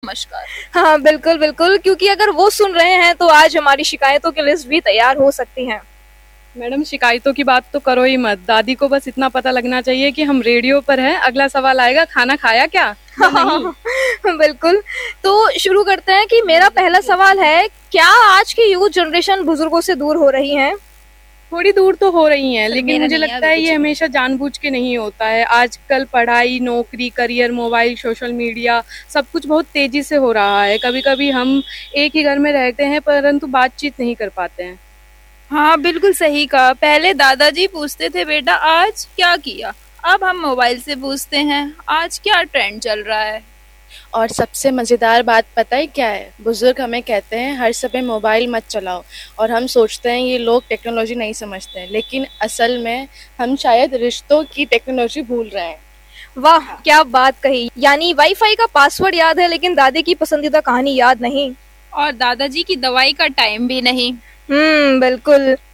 नमस्कार। हाँ बिल्कुल बिल्कुल, क्योंकि अगर वो सुन रहे हैं तो आज हमारी शिकायतों की लिस्ट भी तैयार हो सकती है। मैडम शिकायतों की बात तो करो ही मत, दादी को बस इतना पता लगना चाहिए कि हम रेडियो पर हैं। अगला सवाल आएगा, खाना खाया क्या या नहीं? बिल्कुल। तो शुरू करते हैं कि मेरा पहला सवाल है, क्या आज की यूथ जनरेशन बुजुर्गों से दूर हो रही है? थोड़ी दूर तो हो रही हैं, लेकिन मेरा मुझे नहीं है लगता अभी है ये कुछ। हमेशा जानबूझ के नहीं होता है। आजकल पढ़ाई, नौकरी, करियर, मोबाइल, सोशल मीडिया सब कुछ बहुत तेजी से हो रहा है। कभी कभी हम एक ही घर में रहते हैं परंतु बातचीत नहीं कर पाते हैं। हाँ बिल्कुल सही कहा। पहले दादाजी पूछते थे बेटा आज क्या किया, अब हम मोबाइल से पूछते हैं आज क्या ट्रेंड चल रहा है। और सबसे मज़ेदार बात पता है क्या है? बुजुर्ग हमें कहते हैं हर समय मोबाइल मत चलाओ, और हम सोचते हैं ये लोग टेक्नोलॉजी नहीं समझते हैं, लेकिन असल में हम शायद रिश्तों की टेक्नोलॉजी भूल रहे हैं। वाह क्या बात कही, यानी वाईफाई का पासवर्ड याद है लेकिन दादी की पसंदीदा कहानी याद नहीं। और दादाजी की दवाई का टाइम भी नहीं। बिल्कुल।